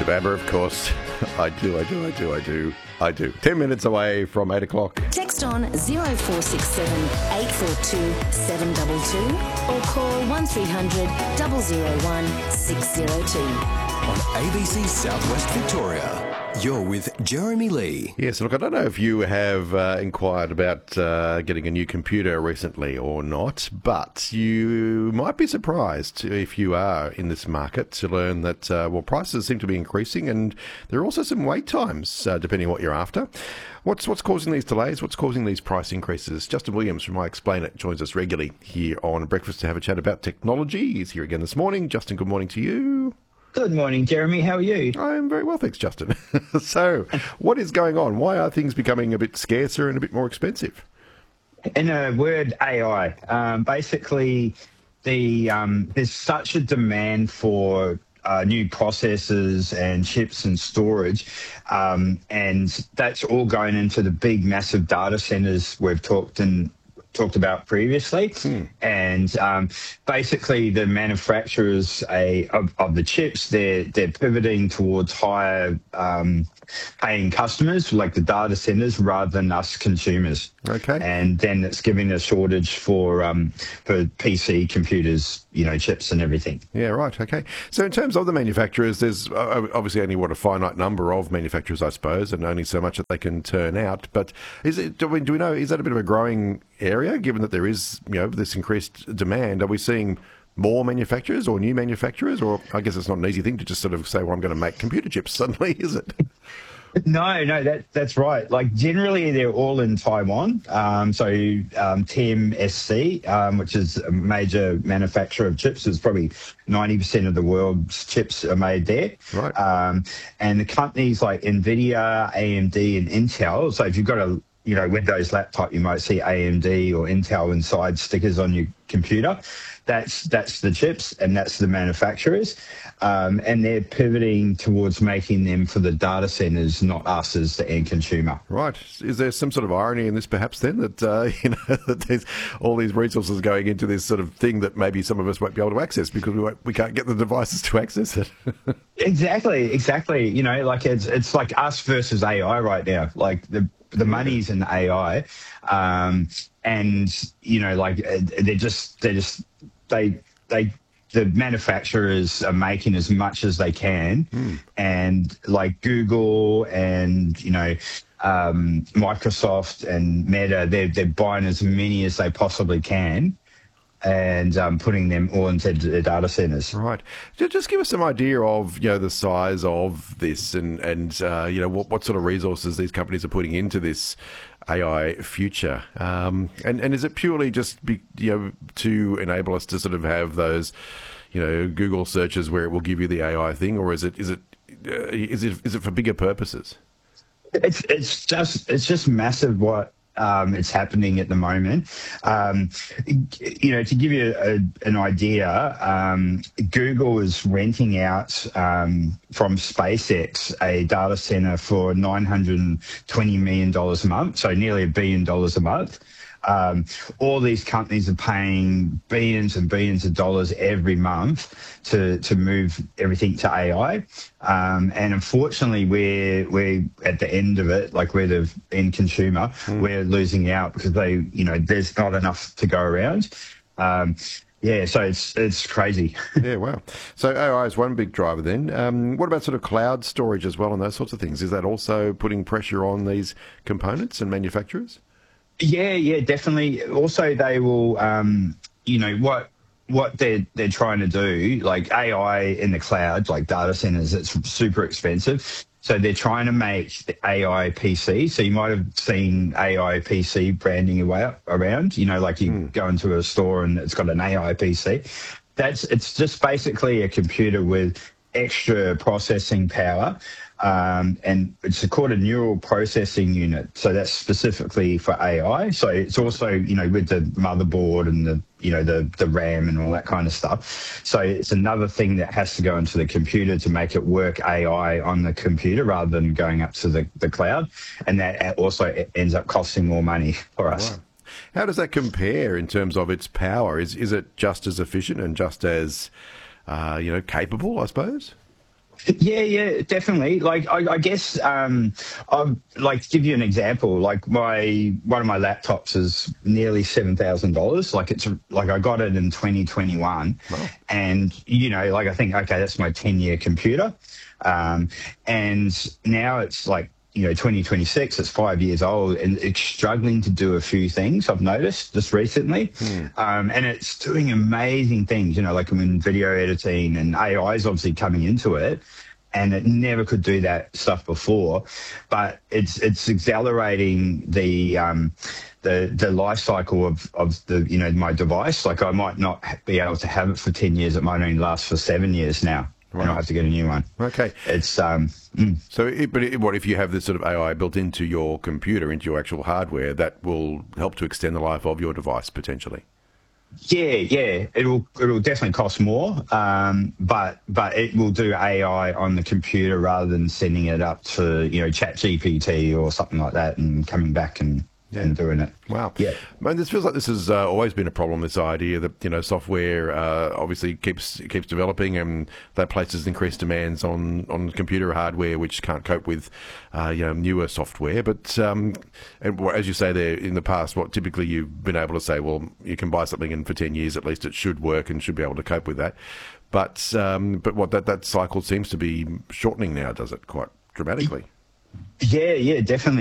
Dababba, of course. I do. 10 minutes away from 8 o'clock. Text on 0467 842 722 or call 1300 001 602. On ABC Southwest Victoria. You're with Jeremy Lee. Yes, look, I don't know if you have inquired about getting a new computer recently or not, but you might be surprised if you are in this market to learn that, prices seem to be increasing and there are also some wait times, depending on what you're after. What's causing these delays? What's causing these price increases? Justin Williams from I Explain It joins us regularly here on Breakfast to have a chat about technology. He's here again this morning. Justin, good morning to you. Good morning, Jeremy. How are you? I'm very well, thanks, Justin. So, what is going on? Why are things becoming a bit scarcer and a bit more expensive? In a word, AI. Basically, there's such a demand for new processors and chips and storage, and that's all going into the big, massive data centers we've talked about previously. And basically the manufacturers of the chips, they're pivoting towards higher paying customers like the data centers rather than us consumers. Okay. And then it's giving a shortage for PC computers, chips and everything. Yeah, right. Okay. So in terms of the manufacturers, there's obviously only a finite number of manufacturers, I suppose, and only so much that they can turn out. But do we know, is that a bit of a growing area, given that there is, this increased demand? Are we seeing more manufacturers or new manufacturers? Or I guess it's not an easy thing to just sort of say, well, I'm going to make computer chips suddenly, is it? No, that's right. Like generally they're all in Taiwan. TSMC, which is a major manufacturer of chips, is probably 90% of the world's chips are made there. Right. And the companies like NVIDIA, AMD and Intel. So if you've got a Windows laptop, you might see AMD or Intel inside stickers on your computer. That's the chips and that's the manufacturers. And they're pivoting towards making them for the data centers, not us as the end consumer. Right. Is there some sort of irony in this perhaps then that, that there's all these resources going into this sort of thing that maybe some of us won't be able to access because we can't get the devices to access it? Exactly. Like it's like us versus AI right now. Like the money's in AI, the manufacturers are making as much as they can, and like Google and Microsoft and Meta, they're buying as many as they possibly can, and putting them all into the data centers. Right. Just give us some idea of the size of this and what sort of resources these companies are putting into this AI future. And is it purely just to enable us to sort of have those Google searches where it will give you the AI thing, or is it for bigger purposes? It's just massive what it's happening at the moment. To give you an idea, Google is renting out from SpaceX a data center for $920 million a month, so nearly $1 billion a month. All these companies are paying billions and billions of dollars every month to move everything to AI. And unfortunately, we're at the end of it, like we're the end consumer, we're losing out because there's not enough to go around. So it's crazy. Yeah, wow. So AI is one big driver then. What about sort of cloud storage as well and those sorts of things? Is that also putting pressure on these components and manufacturers? Yeah, definitely. Also, they will, what they're trying to do, like AI in the cloud, like data centers, it's super expensive. So they're trying to make the AI PC. So you might have seen AI PC branding around, like you go into a store and it's got an AI PC. It's just basically a computer with extra processing power. And it's called a neural processing unit. So that's specifically for AI. So it's also, with the motherboard and the RAM and all that kind of stuff. So it's another thing that has to go into the computer to make it work AI on the computer rather than going up to the cloud. And that also ends up costing more money for us. Wow. How does that compare in terms of its power? Is it just as efficient and just as, capable, I suppose? Yeah, definitely. Like, I guess, I'll like give you an example. Like, one of my laptops is nearly $7,000. Like, it's like I got it in 2021, Wow. and like I think, okay, that's my 10-year computer, and now it's like 2026, it's 5 years old, and it's struggling to do a few things I've noticed just recently. And it's doing amazing things, like I'm in video editing, and AI is obviously coming into it, and it never could do that stuff before, but it's accelerating the life cycle of the my device. Like, I might not be able to have it for 10 years, it might only last for 7 years now. And I'll have to get a new one. Okay. It's So, what if you have this sort of AI built into your computer, into your actual hardware, that will help to extend the life of your device potentially? Yeah. It'll definitely cost more, but it will do AI on the computer rather than sending it up to ChatGPT or something like that and coming back and doing it. Wow. Yeah. Man, this feels like this has always been a problem, this idea that, software obviously keeps developing, and that places increased demands on computer hardware which can't cope with, newer software. But and as you say there, in the past, what typically you've been able to say, well, you can buy something and for 10 years at least it should work and should be able to cope with that. But what that cycle seems to be shortening now, does it, quite dramatically? Yeah, definitely.